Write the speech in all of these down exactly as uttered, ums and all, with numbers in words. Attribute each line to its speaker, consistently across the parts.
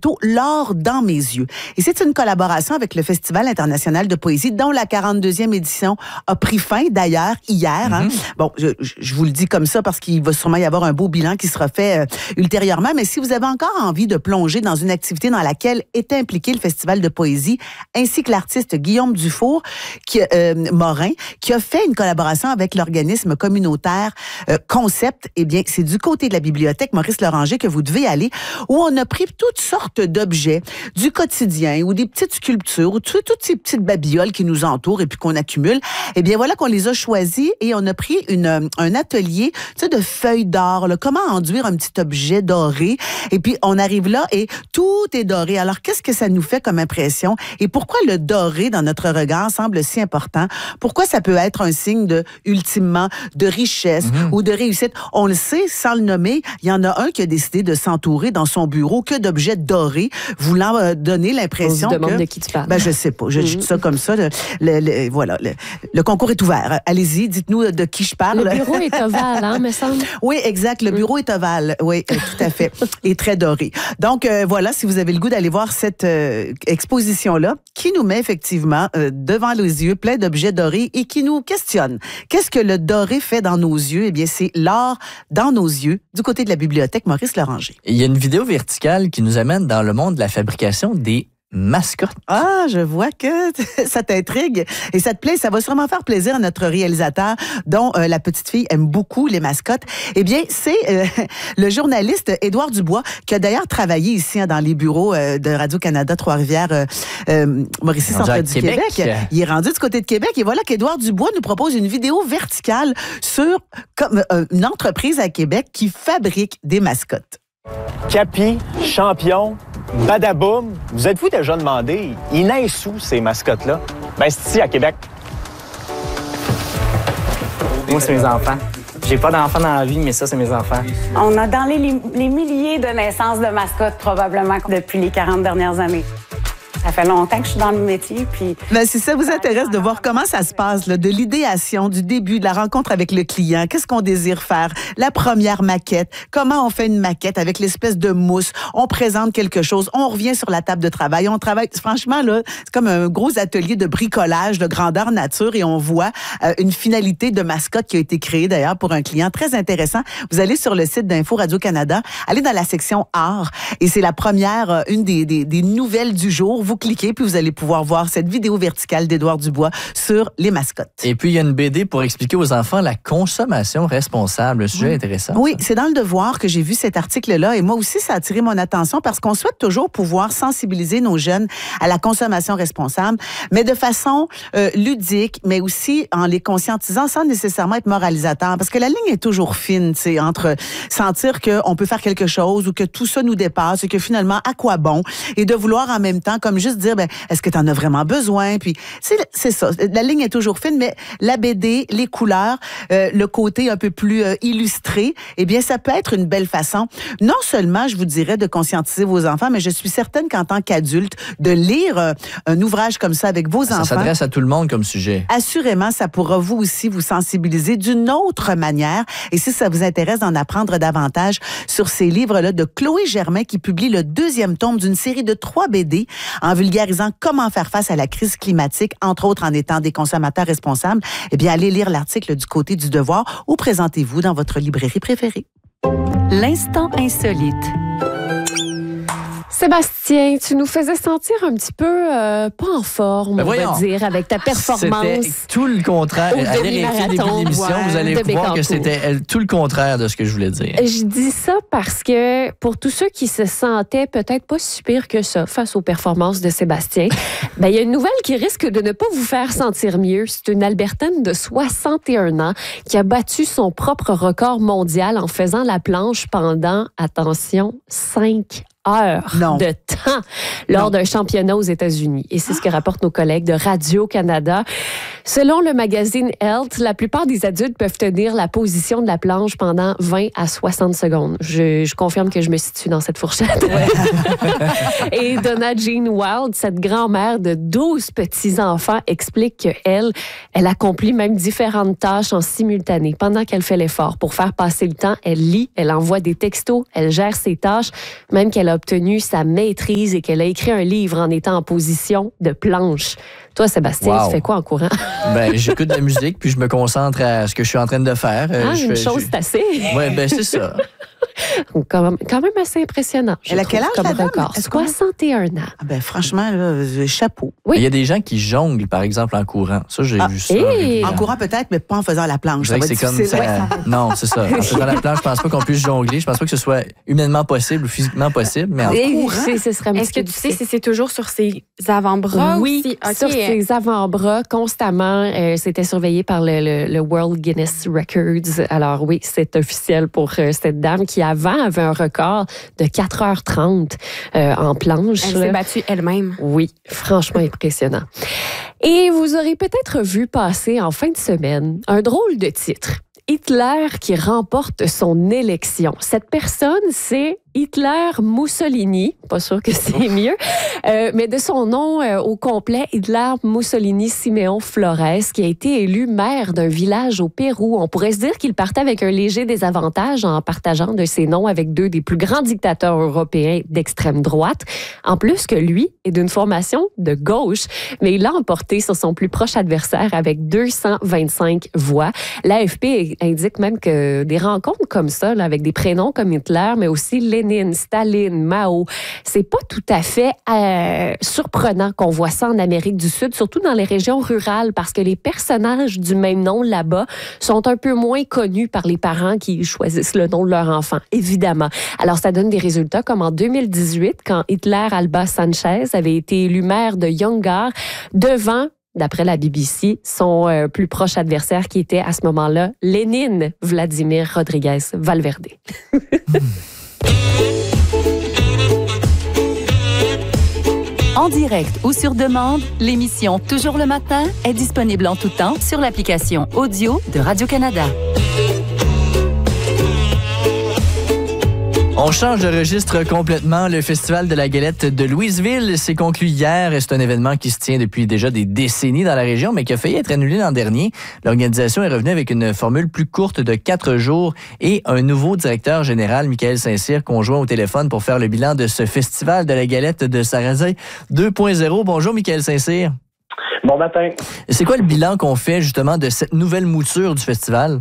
Speaker 1: bientôt L'or dans mes yeux. Et c'est une collaboration avec le Festival international de poésie, dont la quarante-deuxième édition a pris fin, d'ailleurs, hier. Mm-hmm. Hein. Bon, je, je vous le dis comme ça parce qu'il va sûrement y avoir un beau bilan qui sera fait euh, ultérieurement, mais si vous avez encore envie de plonger dans une activité dans laquelle est impliqué le Festival de poésie, ainsi que l'artiste Guillaume Dufour, qui, euh, Morin, qui a fait une collaboration avec l'organisme communautaire euh, Concept, eh bien, c'est du côté de la bibliothèque Maurice Loranger que vous devez aller, où on a pris toutes sortes d'objets du quotidien ou des petites sculptures ou toutes ces petites babioles qui nous entourent et puis qu'on accumule. Eh bien, voilà qu'on les a choisis et on a pris une, un atelier, tu sais, de feuilles d'or, là, comment enduire un petit objet doré. Et puis, on arrive là et tout est doré. Alors, qu'est-ce que ça nous fait comme impression? Et pourquoi le doré dans notre regard semble si important? Pourquoi ça peut être un signe de, ultimement, de richesse mm-hmm. ou de réussite? On le sait, sans le nommer, il y en a un qui a décidé de s'entourer dans son bureau que d'objets dorés, voulant euh, donner l'impression que...
Speaker 2: On se demande de qui tu parles.
Speaker 1: Ben, je sais pas. Je, mm-hmm. je dis ça comme ça. Le, le, le, voilà. Le, le concours est ouvert. Allez-y, dites-nous de qui je parle.
Speaker 2: Le bureau est ovale, hein, me semble.
Speaker 1: Oui, exact. Le bureau mm. est ovale. Oui, euh, tout à fait. Et très doré. Donc, euh, voilà, si vous avez le goût d'aller voir cette euh, exposition-là, qui nous met effectivement euh, devant les yeux plein d'objets dorés et qui nous questionne. Qu'est-ce que le doré fait dans nos yeux? Eh bien, c'est l'or dans nos yeux du côté de la bibliothèque Maurice Loranger.
Speaker 3: Il y a une vidéo verticale qui nous amène dans le monde de la fabrication des mascotte.
Speaker 1: Ah, je vois que ça t'intrigue et ça te plaît. Ça va sûrement faire plaisir à notre réalisateur dont euh, la petite fille aime beaucoup les mascottes. Eh bien, c'est euh, le journaliste Édouard Dubois qui a d'ailleurs travaillé ici hein, dans les bureaux euh, de Radio-Canada Trois-Rivières, euh, euh, Mauricie, centre du Québec. Québec. Il est rendu du côté de Québec et voilà qu'Édouard Dubois nous propose une vidéo verticale sur comme, euh, une entreprise à Québec qui fabrique des mascottes.
Speaker 4: Capi, champion, badaboum, vous êtes-vous déjà demandé, ils naissent où ces mascottes-là? Ben, c'est ici, à Québec.
Speaker 5: Moi, c'est mes enfants. J'ai pas d'enfants dans la vie, mais ça, c'est mes enfants.
Speaker 6: On a dans les, les milliers de naissances de mascottes, probablement, depuis les quarante dernières années. Ça fait longtemps que je suis dans le métier. Puis...
Speaker 1: Ben, si ça vous intéresse de voir comment ça se passe, là, de l'idéation, du début, de la rencontre avec le client, qu'est-ce qu'on désire faire, la première maquette, comment on fait une maquette avec l'espèce de mousse, on présente quelque chose, on revient sur la table de travail, on travaille. Franchement, là, c'est comme un gros atelier de bricolage de grandeur nature et on voit euh, une finalité de mascotte qui a été créée d'ailleurs pour un client très intéressant. Vous allez sur le site d'Info Radio-Canada, allez dans la section art et c'est la première, euh, une des, des, des nouvelles du jour. Vous cliquez, puis vous allez pouvoir voir cette vidéo verticale d'Édouard Dubois sur les mascottes.
Speaker 3: Et puis, il y a une B D pour expliquer aux enfants la consommation responsable. Un sujet
Speaker 1: oui.
Speaker 3: intéressant.
Speaker 1: Oui, c'est dans Le Devoir que j'ai vu cet article-là et moi aussi, ça a attiré mon attention parce qu'on souhaite toujours pouvoir sensibiliser nos jeunes à la consommation responsable, mais de façon euh, ludique, mais aussi en les conscientisant sans nécessairement être moralisateur parce que la ligne est toujours fine, tu sais, entre sentir qu'on peut faire quelque chose ou que tout ça nous dépasse et que finalement, à quoi bon? Et de vouloir en même temps, comme juste dire, ben, est-ce que tu en as vraiment besoin? Puis, c'est, c'est ça. La ligne est toujours fine, mais la B D, les couleurs, euh, le côté un peu plus euh, illustré, eh bien, ça peut être une belle façon, non seulement, je vous dirais, de conscientiser vos enfants, mais je suis certaine qu'en tant qu'adulte, de lire euh, un ouvrage comme ça avec vos
Speaker 3: ça
Speaker 1: enfants.
Speaker 3: Ça s'adresse à tout le monde comme sujet.
Speaker 1: Assurément, ça pourra vous aussi vous sensibiliser d'une autre manière. Et si ça vous intéresse d'en apprendre davantage sur ces livres-là de Chloé Germain qui publie le deuxième tome d'une série de trois B D en vulgarisant comment faire face à la crise climatique, entre autres en étant des consommateurs responsables, eh bien, allez lire l'article du côté du Devoir ou présentez-vous dans votre librairie préférée.
Speaker 7: L'instant insolite.
Speaker 2: Sébastien, tu nous faisais sentir un petit peu euh, pas en forme,
Speaker 3: ben
Speaker 2: on va dire, avec ta performance.
Speaker 3: C'était tout le contraire. Allez réécouter des l'émission, ouais, vous allez voir que c'était tout le contraire de ce que je voulais dire.
Speaker 2: Je dis ça parce que pour tous ceux qui se sentaient peut-être pas si pire que ça face aux performances de Sébastien, ben il y a une nouvelle qui risque de ne pas vous faire sentir mieux. C'est une Albertaine de soixante et un ans qui a battu son propre record mondial en faisant la planche pendant, attention, cinq heures
Speaker 1: non.
Speaker 2: de temps lors non. d'un championnat aux États-Unis. Et c'est ce que rapportent nos collègues de Radio-Canada. Selon le magazine Health, la plupart des adultes peuvent tenir la position de la planche pendant vingt à soixante secondes. Je, je confirme que je me situe dans cette fourchette. Ouais. Et Donna Jean Wild, cette grand-mère de douze petits-enfants, explique qu'elle, elle accomplit même différentes tâches en simultané pendant qu'elle fait l'effort. Pour faire passer le temps, elle lit, elle envoie des textos, elle gère ses tâches, même qu'elle a obtenu sa maîtrise et qu'elle a écrit un livre en étant en position de planche. Toi, Sébastien, wow. Tu fais quoi en courant?
Speaker 3: Ben, j'écoute de la musique, puis je me concentre à ce que je suis en train de faire.
Speaker 2: Ah,
Speaker 3: je
Speaker 2: une
Speaker 3: fais,
Speaker 2: chose,
Speaker 3: je...
Speaker 2: c'est assez.
Speaker 3: Oui, ben c'est ça.
Speaker 2: Quand même, quand même assez impressionnant.
Speaker 1: Elle a quel âge,
Speaker 2: comme record? soixante et un ans.
Speaker 1: Ah ben, franchement, là, chapeau.
Speaker 2: Oui.
Speaker 3: Il y a des gens qui jonglent, par exemple, en courant. Ça, j'ai
Speaker 1: ah,
Speaker 3: vu ça.
Speaker 1: Et... En courant peut-être, mais pas en faisant la planche.
Speaker 3: Ça va c'est comme ça... Ouais. Non, c'est ça. En faisant la planche, je pense pas qu'on puisse jongler. Je pense pas que ce soit humainement possible ou physiquement possible, mais en
Speaker 2: et
Speaker 3: courant...
Speaker 2: Ce serait
Speaker 8: Est-ce que tu sais si c'est toujours sur ses avant-bras?
Speaker 2: Oui,
Speaker 8: ou si... okay.
Speaker 2: Sur ses avant-bras, constamment. Euh, c'était surveillé par le, le, le World Guinness Records. Alors oui, c'est officiel pour euh, cette dame qui, avant, avait un record de quatre heures trente euh, en planche.
Speaker 8: Elle s'est battue elle-même.
Speaker 2: Oui, franchement impressionnant. Et vous aurez peut-être vu passer en fin de semaine un drôle de titre. Hitler qui remporte son élection. Cette personne, c'est Hitler Mussolini, pas sûr que c'est mieux, euh, mais de son nom euh, au complet, Hitler Mussolini Simeon Flores, qui a été élu maire d'un village au Pérou. On pourrait se dire qu'il partait avec un léger désavantage en partageant de ses noms avec deux des plus grands dictateurs européens d'extrême droite, en plus que lui est d'une formation de gauche, mais il l'a emporté sur son plus proche adversaire avec deux cent vingt-cinq voix. L'A F P indique même que des rencontres comme ça, là, avec des prénoms comme Hitler, mais aussi Lénine, Staline, Mao, c'est pas tout à fait euh, surprenant qu'on voit ça en Amérique du Sud, surtout dans les régions rurales, parce que les personnages du même nom là-bas sont un peu moins connus par les parents qui choisissent le nom de leur enfant, évidemment. Alors, ça donne des résultats comme en deux mille dix-huit, quand Hitler Alba Sanchez avait été élu maire de Yongar, devant, d'après la B B C, son euh, plus proche adversaire qui était à ce moment-là Lénine Vladimir Rodriguez Valverde.
Speaker 7: En direct ou sur demande, l'émission Toujours le matin est disponible en tout temps sur l'application audio de Radio-Canada.
Speaker 3: On change de registre complètement. Le Festival de la galette de Louisville s'est conclu hier. C'est un événement qui se tient depuis déjà des décennies dans la région, mais qui a failli être annulé l'an dernier. L'organisation est revenue avec une formule plus courte de quatre jours et un nouveau directeur général, Michael Saint-Cyr, qu'on joint au téléphone pour faire le bilan de ce Festival de la galette de Sarrazin deux point zéro. Bonjour, Michael Saint-Cyr.
Speaker 9: Bon matin.
Speaker 3: C'est quoi le bilan qu'on fait justement de cette nouvelle mouture du festival?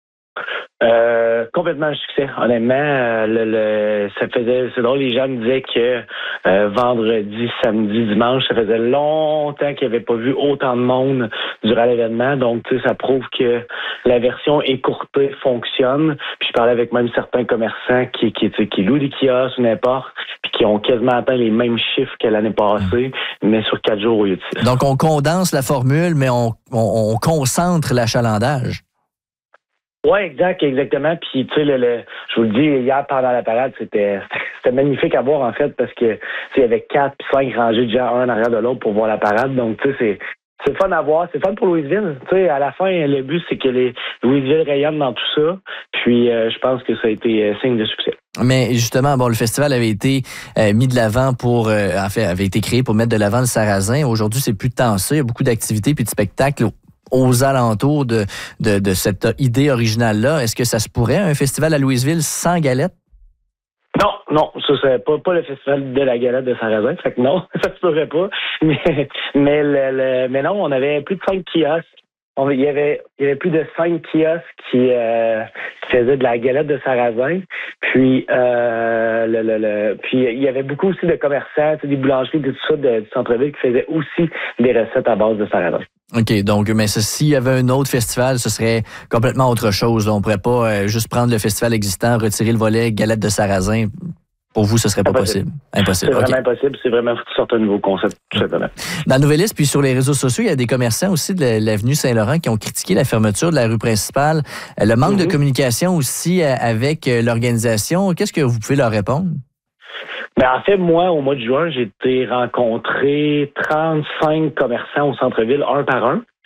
Speaker 9: Euh, complètement un succès, honnêtement. Euh, le, le, ça faisait, c'est drôle, les gens me disaient que euh, vendredi, samedi, dimanche, ça faisait longtemps qu'il n'y avait pas vu autant de monde durant l'événement. Donc, tu sais, ça prouve que la version écourtée fonctionne. Puis je parlais avec même certains commerçants qui, qui, qui louent des kiosques ou n'importe, puis qui ont quasiment atteint les mêmes chiffres que l'année passée, mais sur quatre jours au lieu de six.
Speaker 3: Donc, on condense la formule, mais on, on, on concentre l'achalandage.
Speaker 9: Oui, exact, exactement. Puis, tu sais, le, le, je vous le dis, hier, pendant la parade, c'était c'était magnifique à voir, en fait, parce que, tu sais, il y avait quatre puis cinq rangées de gens, un en arrière de l'autre pour voir la parade. Donc, tu sais, c'est c'est fun à voir. C'est fun pour Louisville. Tu sais, à la fin, le but, c'est que les Louisville rayonnent dans tout ça. Puis, euh, je pense que ça a été euh, signe de succès.
Speaker 3: Mais justement, bon, le festival avait été euh, mis de l'avant pour, euh, en fait, avait été créé pour mettre de l'avant le Sarrazin. Aujourd'hui, c'est plus tant ça. Il y a beaucoup d'activités puis de spectacles aux alentours de, de, de cette idée originale-là. Est-ce que ça se pourrait, un festival à Louisville sans galette?
Speaker 9: Non, non, ça c'est pas, pas le festival de la galette de Sarrazin, fait que non, ça se pourrait pas. Mais, mais, le, le, mais non, on avait plus de cinq kiosques. On, il, y avait, il y avait plus de cinq kiosques qui, euh, qui faisaient de la galette de Sarrazin. Puis, euh, le, le, le, puis il y avait beaucoup aussi de commerçants, des boulangeries, tout ça de, du centre-ville qui faisaient aussi des recettes à base de Sarrazin.
Speaker 3: OK, donc, mais s'il y avait un autre festival, ce serait complètement autre chose. On ne pourrait pas euh, juste prendre le festival existant, retirer le volet galette de Sarrazin. Pour vous, ce serait pas possible. Impossible.
Speaker 9: C'est vraiment
Speaker 3: okay.
Speaker 9: impossible. C'est vraiment faut que tu sortes un nouveau concept, tout simplement.
Speaker 3: Dans la Nouvelliste, puis sur les réseaux sociaux, il y a des commerçants aussi de l'avenue Saint-Laurent qui ont critiqué la fermeture de la rue principale. Le manque mm-hmm. de communication aussi avec l'organisation. Qu'est-ce que vous pouvez leur répondre?
Speaker 9: Ben, en fait, moi, au mois de juin, j'ai été rencontrer trente-cinq commerçants au centre-ville, un par un.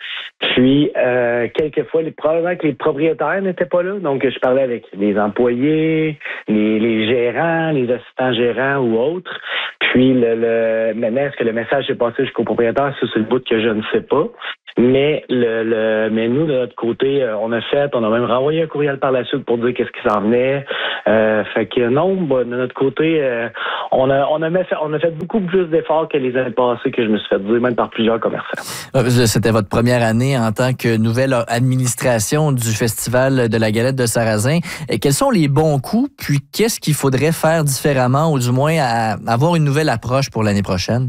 Speaker 9: Puis, euh, quelquefois, les, probablement que les propriétaires n'étaient pas là. Donc, je parlais avec les employés, les, les gérants, les assistants gérants ou autres. Puis, le, le maintenant, est-ce que le message est passé jusqu'au propriétaire? Ça, c'est le bout que je ne sais pas. Mais le, le mais nous, de notre côté, on a fait, on a même renvoyé un courriel par la suite pour dire qu'est-ce qui s'en venait. Euh, fait que non, bah, de notre côté, euh, on a on a fait on a fait beaucoup plus d'efforts que les années passées que je me suis fait dire, même par plusieurs commerçants.
Speaker 3: C'était votre première année en tant que nouvelle administration du Festival de la Galette de Sarrazin. Et quels sont les bons coups, puis qu'est-ce qu'il faudrait faire différemment, ou du moins à, avoir une nouvelle approche pour l'année prochaine?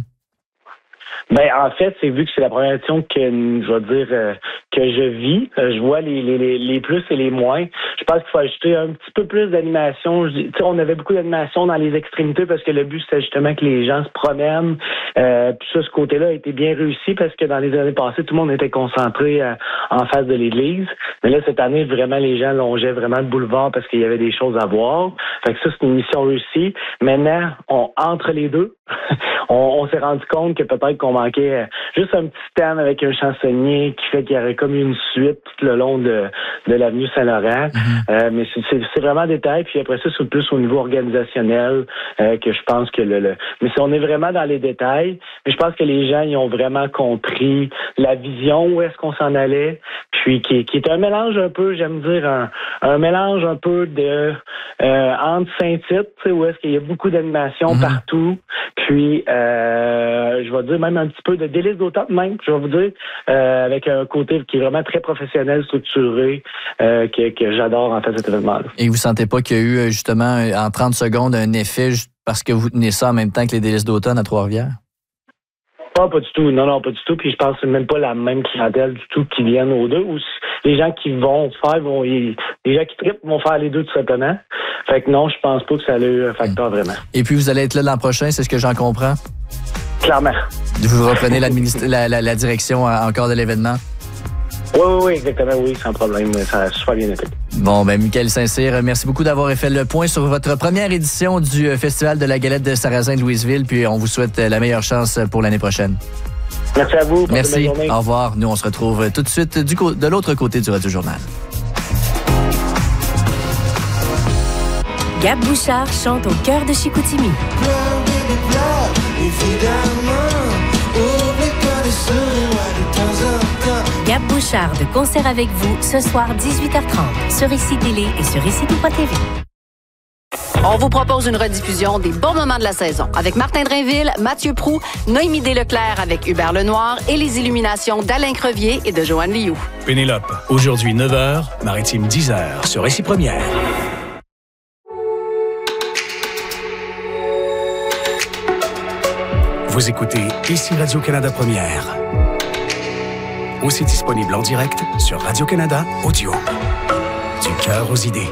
Speaker 9: Ben en fait, c'est vu que c'est la première édition que je vais dire euh, que je vis, euh, je vois les, les les plus et les moins. Je pense qu'il faut ajouter un petit peu plus d'animation. Tu sais, on avait beaucoup d'animation dans les extrémités parce que le but c'était justement que les gens se promènent. Euh, puis ça, ce côté-là a été bien réussi parce que dans les années passées, tout le monde était concentré euh, en face de l'église. Mais là, cette année, vraiment, les gens longeaient vraiment le boulevard parce qu'il y avait des choses à voir. Fait que ça, c'est une mission réussie. Maintenant, on entre les deux, on, on s'est rendu compte que peut-être qu'on manquait juste un petit thème avec un chansonnier qui fait qu'il y aurait comme une suite tout le long de, de l'avenue Saint-Laurent. Mm-hmm. Euh, mais c'est, c'est, c'est vraiment détail. Puis après ça, c'est plus au niveau organisationnel euh, que je pense que le, le... Mais si on est vraiment dans les détails, mais je pense que les gens ils ont vraiment compris la vision, où est-ce qu'on s'en allait, puis qui, qui est un mélange un peu, j'aime dire, un, un mélange un peu de euh, entre Saint-Tite, où est-ce qu'il y a beaucoup d'animation mm-hmm. partout, puis euh, je vais dire même un petit peu de délices d'automne même, je vais vous dire, euh, avec un côté qui est vraiment très professionnel, structuré, euh, que, que j'adore en fait cet événement-là.
Speaker 3: Et vous sentez pas qu'il y a eu justement en trente secondes un effet juste parce que vous tenez ça en même temps que les délices d'automne à Trois-Rivières?
Speaker 9: Pas, pas du tout. Non, non, pas du tout. Puis je pense que c'est même pas la même clientèle du tout qui viennent aux deux. Ou les gens qui vont faire, vont, les gens qui trippent vont faire les deux tout simplement. Fait que non, je pense pas que ça a eu un facteur vraiment.
Speaker 3: Et puis vous allez être là l'an prochain, c'est ce que j'en comprends?
Speaker 9: Clairement.
Speaker 3: Vous reprenez la, la, la direction encore de l'événement?
Speaker 9: Oui, oui, oui, exactement, oui, sans problème. Ça a super bien été.
Speaker 3: Bon, ben, Michael Saint-Cyr, merci beaucoup d'avoir fait le point sur votre première édition du Festival de la Galette de Sarrazin de Louisville, puis on vous souhaite la meilleure chance pour l'année prochaine.
Speaker 9: Merci à vous.
Speaker 3: Merci. Au revoir. Nous, on se retrouve tout de suite du co- de l'autre côté du Radio Journal.
Speaker 10: Gab Bouchard chante au cœur de Chicoutimi. Gab Bouchard de concert avec vous ce soir dix-huit heures trente sur Ici Télé et sur ici tout point t v.
Speaker 11: On vous propose une rediffusion des bons moments de la saison avec Martin Drainville, Mathieu Proulx, Noémie Desleclerc avec Hubert Lenoir et les illuminations d'Alain Crevier et de Joanne Liou.
Speaker 12: Pénélope, aujourd'hui neuf heures, Maritime dix heures sur Ici Première. Vous écoutez Ici Radio-Canada Première. Aussi disponible en direct sur Radio-Canada Audio. Du cœur aux idées.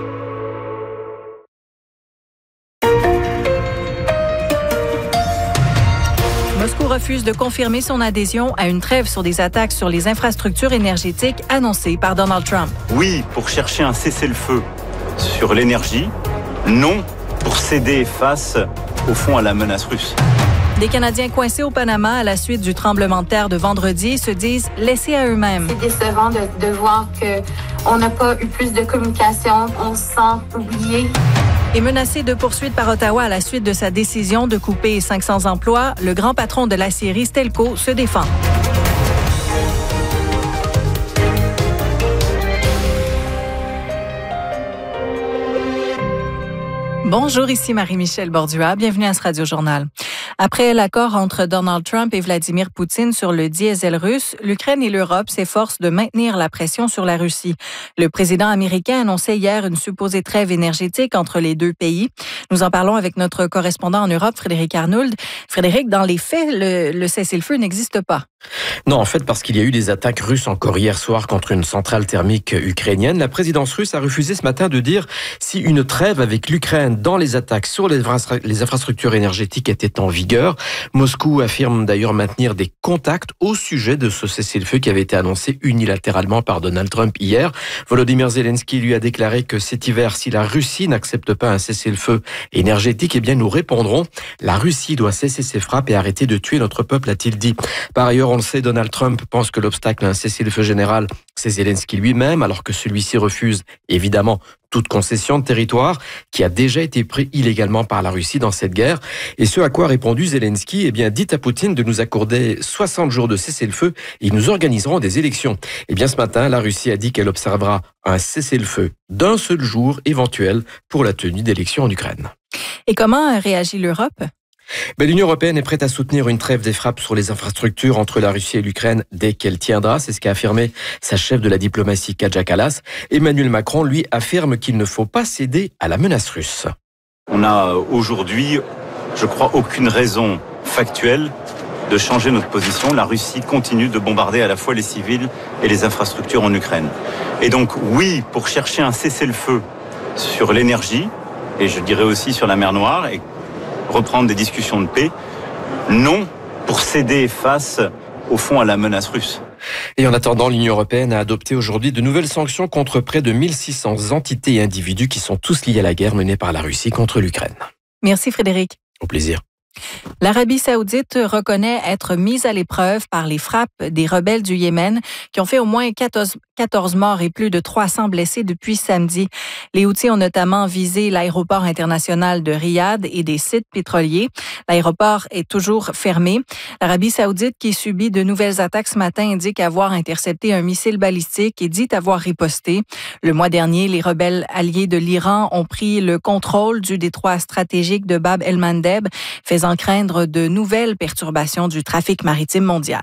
Speaker 13: Moscou refuse de confirmer son adhésion à une trêve sur des attaques sur les infrastructures énergétiques annoncées par Donald Trump.
Speaker 14: Oui, pour chercher un cessez-le-feu sur l'énergie. Non, pour céder face, au fond, à la menace russe.
Speaker 13: Des Canadiens coincés au Panama à la suite du tremblement de terre de vendredi se disent laissés à eux-mêmes.
Speaker 15: C'est décevant de, de voir qu'on n'a pas eu plus de communication. On se sent oublié.
Speaker 13: Et menacé de poursuites par Ottawa à la suite de sa décision de couper cinq cents emplois, le grand patron de l'aciérie Stelco se défend. Bonjour, ici Marie-Michel Bordua. Bienvenue à ce Radio-Journal. Après l'accord entre Donald Trump et Vladimir Poutine sur le diesel russe, l'Ukraine et l'Europe s'efforcent de maintenir la pression sur la Russie. Le président américain annonçait hier une supposée trêve énergétique entre les deux pays. Nous en parlons avec notre correspondant en Europe, Frédéric Arnould. Frédéric, dans les faits, le, le cessez-le-feu n'existe pas.
Speaker 16: Non, en fait, parce qu'il y a eu des attaques russes encore hier soir contre une centrale thermique ukrainienne. La présidence russe a refusé ce matin de dire si une trêve avec l'Ukraine dans les attaques sur les, infra- les infrastructures énergétiques était en vue. vigueur. Moscou affirme d'ailleurs maintenir des contacts au sujet de ce cessez-le-feu qui avait été annoncé unilatéralement par Donald Trump hier. Volodymyr Zelensky lui a déclaré que cet hiver, si la Russie n'accepte pas un cessez-le-feu énergétique, eh bien nous répondrons. La Russie doit cesser ses frappes et arrêter de tuer notre peuple, a-t-il dit. Par ailleurs, on le sait, Donald Trump pense que l'obstacle à un cessez-le-feu général, c'est Zelensky lui-même, alors que celui-ci refuse évidemment toute concession de territoire qui a déjà été pris illégalement par la Russie dans cette guerre. Et ce à quoi a répondu Zelensky, eh bien, dites à Poutine de nous accorder soixante jours de cessez-le-feu et nous organiserons des élections. Eh bien, ce matin, la Russie a dit qu'elle observera un cessez-le-feu d'un seul jour éventuel pour la tenue d'élections en Ukraine.
Speaker 13: Et comment réagit l'Europe?
Speaker 16: Ben, L'Union européenne est prête à soutenir une trêve des frappes sur les infrastructures entre la Russie et l'Ukraine dès qu'elle tiendra. C'est ce qu'a affirmé sa chef de la diplomatie, Kaja Kallas. Emmanuel Macron, lui, affirme qu'il ne faut pas céder à la menace russe.
Speaker 14: On n'a aujourd'hui, je crois, aucune raison factuelle de changer notre position. La Russie continue de bombarder à la fois les civils et les infrastructures en Ukraine. Et donc, oui, pour chercher un cessez-le-feu sur l'énergie, et je dirais aussi sur la mer Noire, et reprendre des discussions de paix, non pour céder face, au fond, à la menace russe.
Speaker 16: Et en attendant, l'Union européenne a adopté aujourd'hui de nouvelles sanctions contre près de mille six cents entités et individus qui sont tous liés à la guerre menée par la Russie contre l'Ukraine.
Speaker 13: Merci Frédéric.
Speaker 16: Au plaisir.
Speaker 13: L'Arabie saoudite reconnaît être mise à l'épreuve par les frappes des rebelles du Yémen qui ont fait au moins quatorze, quatorze morts et plus de trois cents blessés depuis samedi. Les Houthis ont notamment visé l'aéroport international de Riyad et des sites pétroliers. L'aéroport est toujours fermé. L'Arabie saoudite, qui subit de nouvelles attaques ce matin, indique avoir intercepté un missile balistique et dit avoir riposté. Le mois dernier, les rebelles alliés de l'Iran ont pris le contrôle du détroit stratégique de Bab el-Mandeb, faisant craindre de nouvelles perturbations du trafic maritime mondial.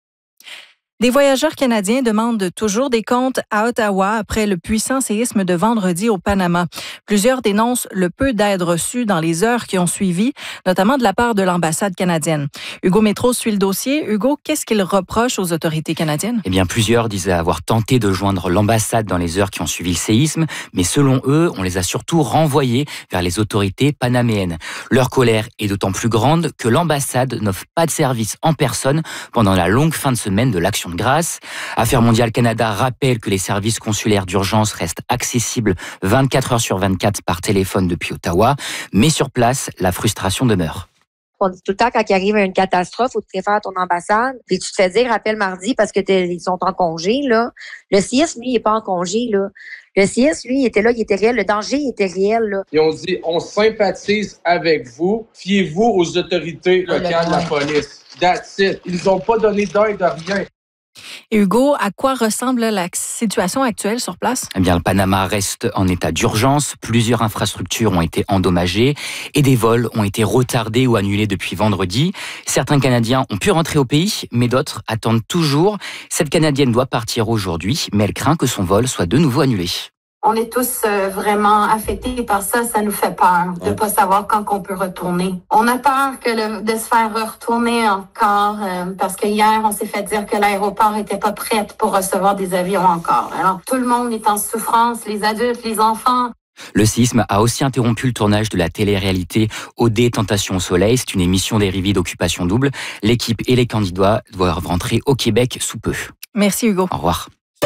Speaker 13: Des voyageurs canadiens demandent toujours des comptes à Ottawa après le puissant séisme de vendredi au Panama. Plusieurs dénoncent le peu d'aide reçue dans les heures qui ont suivi, notamment de la part de l'ambassade canadienne. Hugo Métro suit le dossier. Hugo, qu'est-ce qu'il reproche aux autorités canadiennes?
Speaker 17: Eh bien, plusieurs disaient avoir tenté de joindre l'ambassade dans les heures qui ont suivi le séisme, mais selon eux, on les a surtout renvoyés vers les autorités panaméennes. Leur colère est d'autant plus grande que l'ambassade n'offre pas de service en personne pendant la longue fin de semaine de l'Action de grâce. Affaires mondiales Canada rappelle que les services consulaires d'urgence restent accessibles vingt-quatre heures sur vingt-quatre par téléphone depuis Ottawa, mais sur place, la frustration demeure.
Speaker 18: On dit tout le temps, quand il arrive une catastrophe, faut te référer à ton ambassade, puis tu te fais dire, appelle mardi parce que ils sont en congé, là. Le C I S, lui, il est pas en congé, là. Le C I S, lui, il était là, il était réel. Le danger, il était réel, là.
Speaker 19: Ils ont dit, on sympathise avec vous. Fiez-vous aux autorités locales de la police. That's it. Ils n'ont pas donné d'aide de rien.
Speaker 13: Hugo, à quoi ressemble la situation actuelle sur place?
Speaker 17: Eh bien, le Panama reste en état d'urgence. Plusieurs infrastructures ont été endommagées et des vols ont été retardés ou annulés depuis vendredi. Certains Canadiens ont pu rentrer au pays, mais d'autres attendent toujours. Cette Canadienne doit partir aujourd'hui, mais elle craint que son vol soit de nouveau annulé.
Speaker 15: On est tous euh, vraiment affectés par ça. Ça nous fait peur de pas savoir quand on peut retourner. On a peur que le, de se faire retourner encore euh, parce que hier, on s'est fait dire que l'aéroport était pas prêt pour recevoir des avions encore. Alors, tout le monde est en souffrance, les adultes, les enfants.
Speaker 17: Le séisme a aussi interrompu le tournage de la télé-réalité O D Tentation au soleil. C'est une émission dérivée d'Occupation Double. L'équipe et les candidats doivent rentrer au Québec sous peu.
Speaker 13: Merci Hugo.
Speaker 17: Au revoir.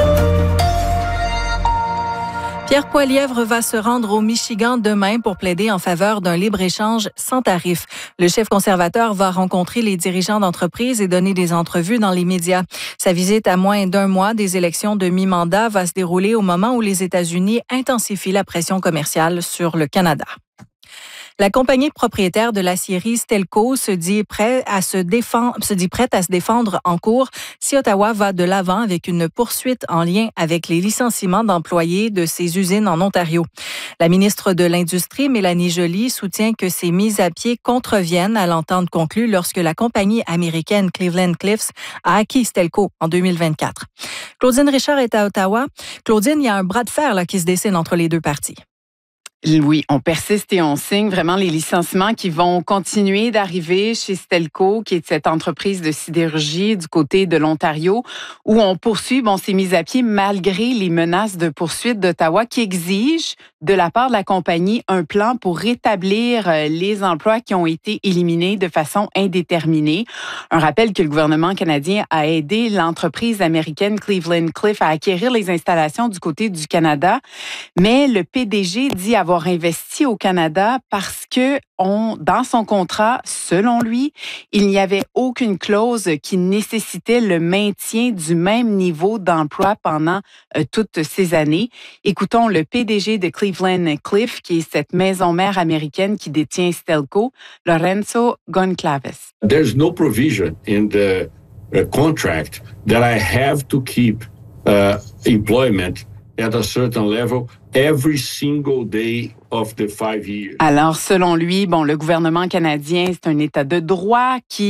Speaker 13: Pierre Poilievre va se rendre au Michigan demain pour plaider en faveur d'un libre-échange sans tarif. Le chef conservateur va rencontrer les dirigeants d'entreprises et donner des entrevues dans les médias. Sa visite à moins d'un mois des élections de mi-mandat va se dérouler au moment où les États-Unis intensifient la pression commerciale sur le Canada. La compagnie propriétaire de l'acierie Stelco se dit prête à se défendre, se dit prête à se défendre en cours si Ottawa va de l'avant avec une poursuite en lien avec les licenciements d'employés de ses usines en Ontario. La ministre de l'Industrie, Mélanie Joly, soutient que ces mises à pied contreviennent à l'entente conclue lorsque la compagnie américaine Cleveland-Cliffs a acquis Stelco en deux mille vingt-quatre. Claudine Richard est à Ottawa. Claudine, il y a un bras de fer là, qui se dessine entre les deux parties.
Speaker 20: Oui, on persiste et on signe vraiment les licenciements qui vont continuer d'arriver chez Stelco, qui est cette entreprise de sidérurgie du côté de l'Ontario, où on poursuit bon, ces mises à pied malgré les menaces de poursuite d'Ottawa qui exigent de la part de la compagnie un plan pour rétablir les emplois qui ont été éliminés de façon indéterminée. Un rappel que le gouvernement canadien a aidé l'entreprise américaine Cleveland Cliff à acquérir les installations du côté du Canada, mais le P D G dit avoir investi au Canada parce que on, dans son contrat, selon lui, il n'y avait aucune clause qui nécessitait le maintien du même niveau d'emploi pendant euh, toutes ces années. Écoutons le P D G de Cleveland Cliff, qui est cette maison mère américaine qui détient Stelco, Lorenzo Goncalves.
Speaker 21: There's no provision in the uh, contract that I have to keep uh, employment at a certain level every single day of the five years.
Speaker 20: Alors, selon lui, bon, le gouvernement canadien, c'est un État de droit qui